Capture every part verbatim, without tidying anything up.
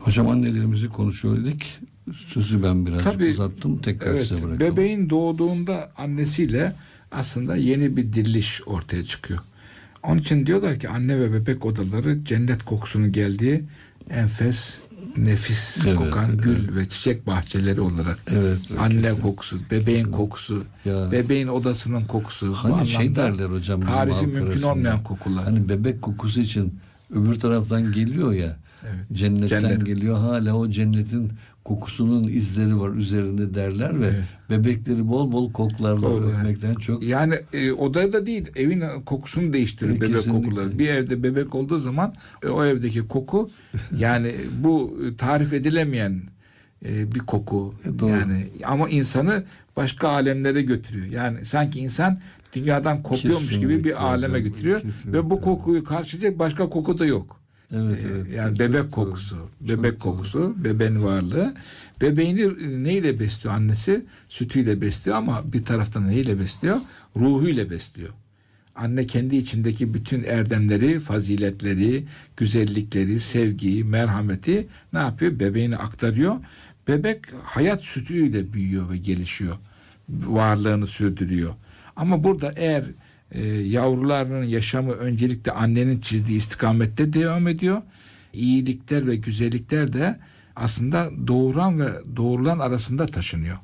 Hocam annelerimizi konuşuyor dedik. Sözü ben birazcık Tabii, uzattım. Tekrar evet, size bırakalım. bebeğin doğduğunda annesiyle aslında yeni bir diriliş ortaya çıkıyor. Onun için diyorlar ki anne ve bebek odaları cennet kokusunun geldiği enfes, nefis evet, kokan evet. gül ve çiçek bahçeleri olarak. Evet, Anne kesin. kokusu, bebeğin kesin. kokusu, ya. bebeğin odasının kokusu. Hani şey derler hocam. Tarifi mümkün arasında. olmayan kokular. Hani bebek kokusu için öbür taraftan geliyor ya. Evet. Cennetten Cennet. geliyor. Hala o cennetin kokusunun izleri var üzerinde derler ve evet. bebekleri bol bol koklarlar öpmekten çok. Yani e, odada da değil, evin kokusunu değiştirir e, bebek kesinlikle. kokuları. Bir evde bebek olduğu zaman e, o evdeki koku yani bu tarif edilemeyen e, bir koku. E, yani ama insanı başka alemlere götürüyor. Yani sanki insan dünyadan kopuyormuş kesinlikle, gibi bir aleme götürüyor kesinlikle. Ve bu kokuyu karşılayacak başka koku da yok. Evet, evet. Yani bebek çok kokusu, doğru. bebek çok kokusu, doğru. bebeğin varlığı. Bebeğini neyle besliyor annesi? Sütüyle besliyor ama bir taraftan neyle besliyor? Ruhuyla besliyor. Anne kendi içindeki bütün erdemleri, faziletleri, güzellikleri, sevgiyi, merhameti ne yapıyor? Bebeğine aktarıyor. Bebek hayat sütüyle büyüyor ve gelişiyor. Varlığını sürdürüyor. Ama burada eğer Ee, yavrularının yaşamı öncelikle annenin çizdiği istikamette devam ediyor. İyilikler ve güzellikler de aslında doğuran ve doğurulan arasında taşınıyor.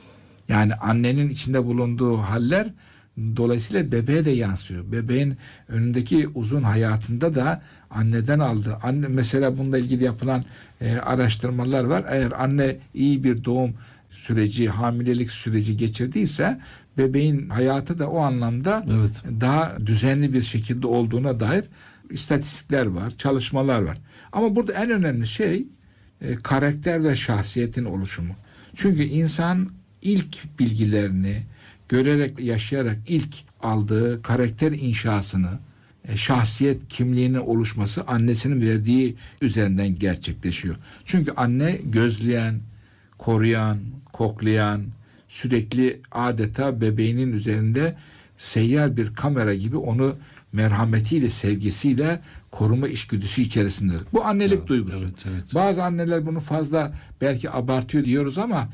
Yani annenin içinde bulunduğu haller dolayısıyla bebeğe de yansıyor. Bebeğin önündeki uzun hayatında da anneden aldığı, anne mesela bununla ilgili yapılan e, araştırmalar var. Eğer anne iyi bir doğum süreci, hamilelik süreci geçirdiyse bebeğin hayatı da o anlamda evet. daha düzenli bir şekilde olduğuna dair istatistikler var, çalışmalar var. Ama burada en önemli şey e, karakter ve şahsiyetin oluşumu. Çünkü insan ilk bilgilerini görerek, yaşayarak ilk aldığı karakter inşasını, e, şahsiyet kimliğinin oluşması annesinin verdiği üzerinden gerçekleşiyor. Çünkü anne gözleyen, koruyan, koklayan, sürekli adeta bebeğinin üzerinde seyyar bir kamera gibi onu merhametiyle, sevgisiyle koruma içgüdüsü içerisinde. Bu annelik evet, duygusu. Evet, evet. Bazı anneler bunu fazla belki abartıyor diyoruz ama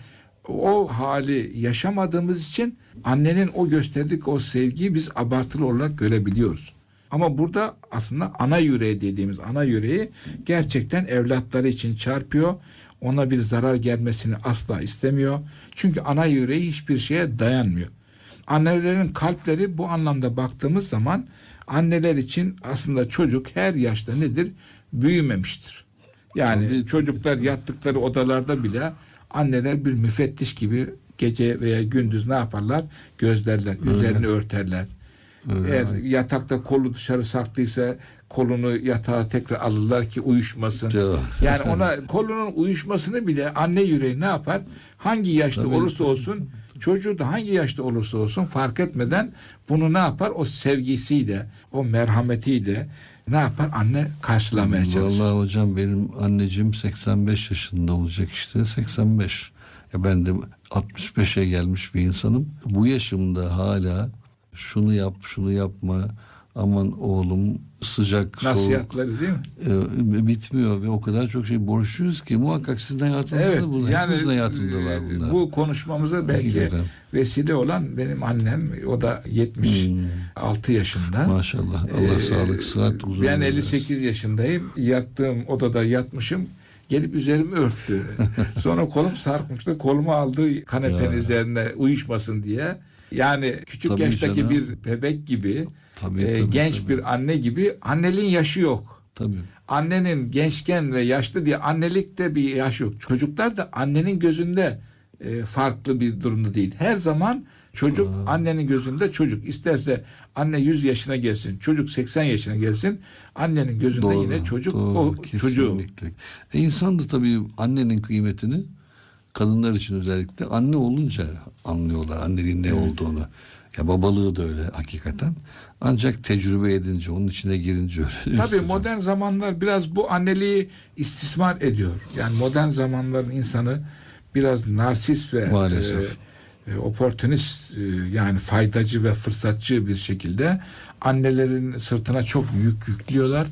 o hali yaşamadığımız için annenin o gösterdiği o sevgiyi biz abartılı olarak görebiliyoruz. Ama burada aslında ana yüreği dediğimiz ana yüreği gerçekten evlatları için çarpıyor. Ona bir zarar gelmesini asla istemiyor. Çünkü ana yüreği hiçbir şeye dayanmıyor. Annelerin kalpleri bu anlamda baktığımız zaman anneler için aslında çocuk her yaşta nedir? Büyümemiştir. Yani Tabii. çocuklar yattıkları odalarda bile anneler bir müfettiş gibi gece veya gündüz ne yaparlar? Gözlerler, Öyle. üzerini örterler. Öyle. Eğer yatakta kolu dışarı saktıysa kolunu yatağa tekrar alırlar ki uyuşmasın. Çok. Yani ona kolunun uyuşmasını bile anne yüreği ne yapar? Hangi yaşta Tabii. olursa olsun, çocuğu da hangi yaşta olursa olsun fark etmeden bunu ne yapar? O sevgisiyle, o merhametiyle ne yapar? Anne karşılamaya çalışır. Vallahi hocam benim anneciğim seksen beş yaşında olacak işte. seksen beş. Ya ben de altmış beşe gelmiş bir insanım. Bu yaşımda hala şunu yap, şunu yapma, aman oğlum sıcak, nasihatleri soğuk, değil mi? E, bitmiyor ve o kadar çok şey borçluyuz ki muhakkak sizin hayatınızda evet, da bunlar. Yani, hepimizin hayatında var bunlar. Bu konuşmamıza belki Hakikaten. vesile olan benim annem, o da yetmiş altı hmm. yaşında. Maşallah. Allah ee, sağlık, sıhhat, huzur. Ben elli sekiz yaşındayım. Yattığım odada yatmışım. Gelip üzerimi örttü. Sonra kolum sarkmıştı. Kolumu aldı kanepenin ya. üzerine uyuşmasın diye. Yani küçük tabii yaştaki canım. bir bebek gibi, tabii, e, tabii, genç tabii. bir anne gibi, anneliğin yaşı yok. Tabii. Annenin gençken ve yaşlı diye annelikte bir yaş yok. Çocuklar da annenin gözünde e, farklı bir durumda değil. Her zaman çocuk Aa. annenin gözünde çocuk. İsterse anne yüz yaşına gelsin, çocuk seksen yaşına gelsin, annenin gözünde doğru, yine çocuk doğru, o kesinlikle. çocuğu. E insan da tabii annenin kıymetini, kadınlar için özellikle anne olunca anlıyorlar anneliğin ne evet. olduğunu. Ya babalığı da öyle hakikaten. Ancak tecrübe edince, onun içine girince öyle. Tabii modern zamanlar biraz bu anneliği istismar ediyor. Yani modern zamanların insanı biraz narsist ve Maalesef. e, oportunist, e, yani faydacı ve fırsatçı bir şekilde annelerin sırtına çok yük yüklüyorlar.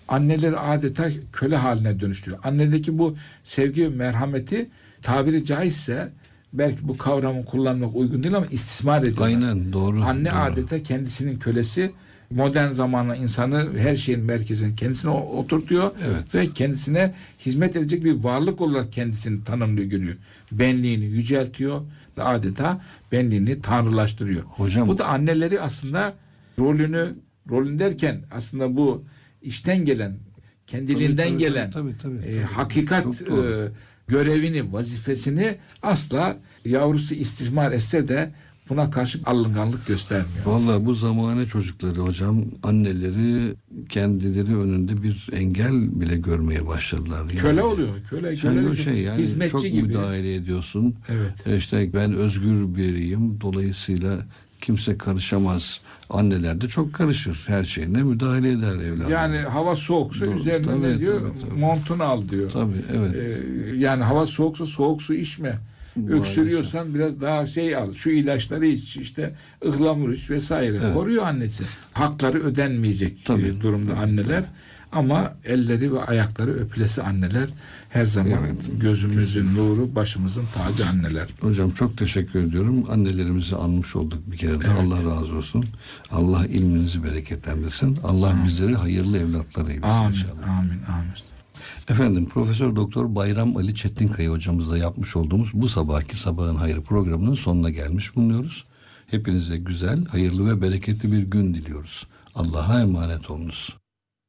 anneleri adeta köle haline dönüştürüyor. Annedeki bu sevgi ve merhameti, tabiri caizse belki bu kavramı kullanmak uygun değil ama istismar ediyorlar. Aynen, doğru. Anne doğru. adeta kendisinin kölesi, modern zamanla insanı her şeyin merkezine kendisine oturtuyor Evet. ve kendisine hizmet edecek bir varlık olarak kendisini tanımlıyor, görüyor. Benliğini yüceltiyor ve adeta benliğini tanrılaştırıyor. Hocam, bu da anneleri aslında rolünü, rolün derken aslında bu içten gelen, kendiliğinden tabii, tabii, gelen tabii, tabii, tabii, e, tabii. hakikat Çok doğru. e, görevini, vazifesini asla yavrusu istismar etse de buna karşı alınganlık göstermiyor. Vallahi bu zamane çocukları hocam, anneleri kendileri önünde bir engel bile görmeye başladılar. Yani. Köle oluyor. Köle, köle Yani o şey yani hizmetçi çok gibi. müdahale ediyorsun. Evet. İşte ben özgür biriyim. Dolayısıyla kimse karışamaz. Anneler de çok karışır. Her şeyine müdahale eder evladım. Yani hava soğuksa Doğru, üzerine tabii, ne diyor? tabii, tabii. Montunu al diyor. Tabii, evet. Ee, yani hava soğuksa soğuk su içme. Maalesef. Öksürüyorsan biraz daha şey al. Şu ilaçları iç, işte ıhlamur iç vesaire. Evet. Koruyor annesi. Hakları ödenmeyecek Tabii, e, durumda tabii, anneler. tabii. Ama elleri ve ayakları öpülesi anneler her zaman Evet. gözümüzün nuru, başımızın tacı anneler. Hocam çok teşekkür ediyorum. Annelerimizi anmış olduk bir kere de. Evet. Allah razı olsun. Allah ilminizi bereketlendirsin. Allah Amin. bizleri hayırlı evlatlar eylesin Amin, inşallah. amin, amin. Efendim, Profesör Doktor Bayram Ali Çetinkaya hocamızla yapmış olduğumuz bu sabahki Sabahın Hayrı programının sonuna gelmiş bulunuyoruz. Hepinize güzel, hayırlı ve bereketli bir gün diliyoruz. Allah'a emanet olunuz.